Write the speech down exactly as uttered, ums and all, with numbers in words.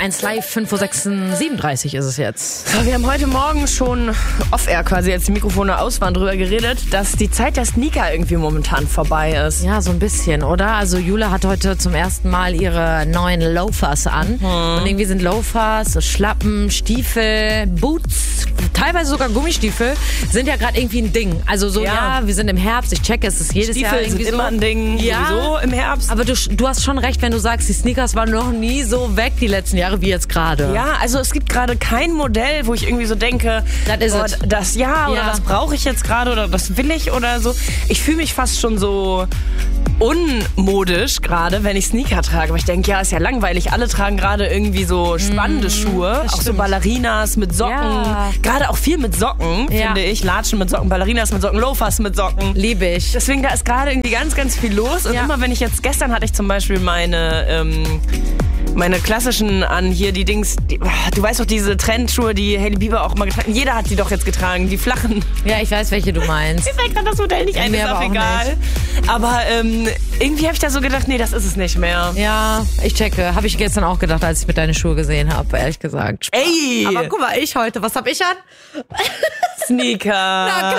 eins Live, fünf Uhr siebenunddreißig ist es jetzt. So, wir haben heute Morgen schon off-air quasi, als die Mikrofone aus waren, drüber geredet, dass die Zeit der Sneaker irgendwie momentan vorbei ist. Ja, so ein bisschen, oder? Also Jule hat heute zum ersten Mal ihre neuen Loafers an. Mhm. Und irgendwie sind Loafers, Schlappen, Stiefel, Boots, teilweise sogar Gummistiefel, sind ja gerade irgendwie ein Ding. Also so, ja. ja, wir sind im Herbst, ich checke, es ist jedes Stiefel Jahr irgendwie sind so. immer ein Ding, ja. sowieso im Herbst. Aber du, du hast schon recht, wenn du sagst, die Sneakers waren noch nie so weg die letzten Jahre wie jetzt gerade. Ja, also es gibt gerade kein Modell, wo ich irgendwie so denke, das ist oh, es. das ja, oder ja. das brauche ich jetzt gerade oder das will ich oder so. Ich fühle mich fast schon so unmodisch gerade, wenn ich Sneaker trage. Aber ich denke, ja, ist ja langweilig. Alle tragen gerade irgendwie so spannende mm, Schuhe. Auch so Ballerinas mit Socken. Ja. Gerade auch viel mit Socken, ja. finde ich. Latschen mit Socken, Ballerinas mit Socken, Loafers mit Socken. Liebe ich. Deswegen, da ist gerade irgendwie ganz, ganz viel los. Und ja. immer wenn ich jetzt, gestern hatte ich zum Beispiel meine... Ähm, Meine klassischen an hier, die Dings, die, du weißt doch, diese Trendschuhe, die Hailey Bieber auch immer getragen hat. Jeder hat die doch jetzt getragen, die flachen. Ja, ich weiß, welche du meinst. Mir fällt gerade das Modell nicht ein, ist auch egal. Nicht. Aber ähm, irgendwie habe ich da so gedacht, nee, das ist es nicht mehr. Ja, ich checke. Habe ich gestern auch gedacht, als ich mit deine Schuhe gesehen habe, ehrlich gesagt. Ey! Aber guck mal, ich heute, was hab ich an? Sneaker. Na,